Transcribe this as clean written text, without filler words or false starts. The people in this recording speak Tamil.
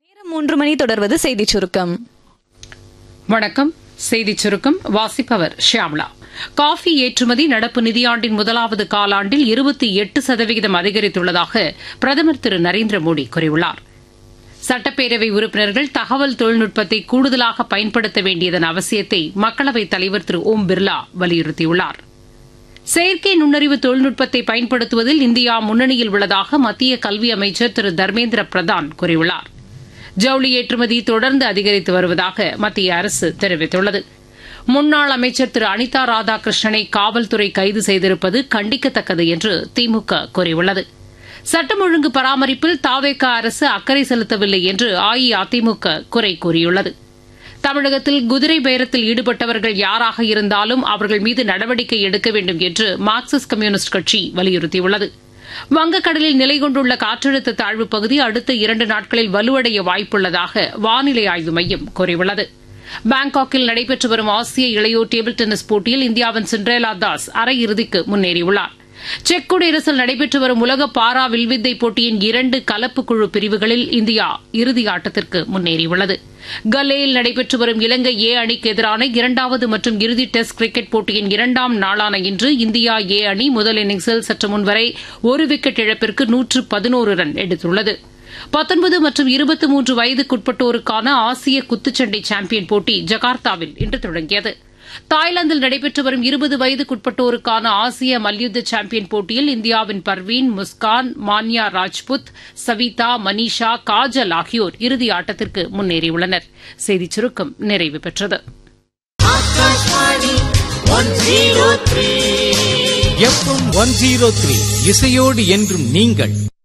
3 மணி தொடர்வது செய்திச் சுருக்கம். வணக்கம். செய்திச் சுருக்கம் வாசிப்பவர் ஷியாம்லா. காஃபி ஏற்றுமதி நடப்பு நிதியாண்டின் முதலாவது காலாண்டில் 28% அதிகரித்துள்ளதாக பிரதமர் திரு நரேந்திர மோடி கூறியுள்ளார். சட்டப்பேரவை உறுப்பினர்கள் தகவல் தொழில்நுட்பத்தை கூடுதலாக பயன்படுத்த வேண்டியதன் அவசியத்தை மக்களவைத் தலைவர் திரு ஓம் பிர்லா வலியுறுத்தியுள்ளார். செயற்கை நுண்ணறிவு தொழில்நுட்பத்தை பயன்படுத்துவதில் இந்தியா முன்னணியில் உள்ளதாக மத்திய கல்வி அமைச்சர் திரு தர்மேந்திர பிரதான் கூறியுள்ளார். ஜவுளி ஏற்றுமதி தொடர்ந்து அதிகரித்து வருவதாக மத்திய அரசு தெரிவித்துள்ளது. முன்னாள் அமைச்சர் திரு அனிதா ராதாகிருஷ்ணனை காவல்துறை கைது செய்திருப்பது கண்டிக்கத்தக்கது என்று திமுக கூறியுள்ளது. சட்டம் ஒழுங்கு பராமரிப்பில் தவேக அரசு அக்கறை செலுத்தவில்லை என்று அஇஅதிமுக குறை கூறியுள்ளது. தமிழகத்தில் குதிரை பேரத்தில் ஈடுபட்டவர்கள் யாராக இருந்தாலும் அவர்கள் மீது நடவடிக்கை எடுக்க வேண்டும் என்று மார்க்சிஸ்ட் கம்யூனிஸ்ட் கட்சி வலியுறுத்தியுள்ளது. வங்கக்கடலில் நிலை கொண்டுள்ள காற்றழுத்த தாழ்வுப் பகுதி அடுத்த 2 நாட்களில் வலுவடைய வாய்ப்புள்ளதாக வானிலை ஆய்வு மையம் கூறியுள்ளது. பாங்காக்கில் நடைபெற்று வரும் ஆசிய இளையோர் டேபிள் டென்னிஸ் போட்டியில் இந்தியாவின் சிண்ட்ரேலா தாஸ் அரையிறுதிக்கு முன்னேறியுள்ளார். செக் குடியரசில் நடைபெற்று வரும் உலக பாரா வில்வித்தை போட்டியின் 2 கலப்பு குழு பிரிவுகளில் இந்தியா இறுதி ஆட்டத்திற்கு முன்னேறியுள்ளது. கல்லேயில் நடைபெற்று வரும் இலங்கை ஏ அணிக்கு எதிரான 2வது மற்றும் இறுதி டெஸ்ட் கிரிக்கெட் போட்டியின் 2ஆம் நாளான இன்று இந்தியா ஏ அணி முதல் இன்னிங்ஸில் சற்று முன்வரை 1 விக்கெட் இழப்பிற்கு 111 ரன் எடுத்துள்ளது. 19 மற்றும் 23 வயதுக்குட்பட்டோருக்கான ஆசிய குத்துச்சண்டை சாம்பியன் போட்டி ஜகார்த்தாவில் இன்று தொடங்கியது. தாய்லாந்தில் நடைபெற்று வரும் 20 வயதுக்குட்பட்டோருக்கான ஆசிய மல்யுத்த சாம்பியன் போட்டியில் இந்தியாவின் பர்வீன், முஸ்கான், மான்யா ராஜ்புத், சவிதா, மனிஷா, காஜல் ஆகியோர் இறுதி ஆட்டத்திற்கு முன்னேறியுள்ளனர். செய்திச் சுருக்கம் நிறைவு பெற்றது. FM 103 இசையோடு என்றும் நீங்கள்